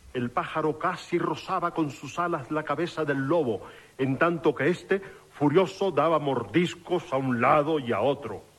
El pájaro casi rozaba con sus alas la cabeza del lobo, en tanto que éste, furioso, daba mordiscos a un lado y a otro.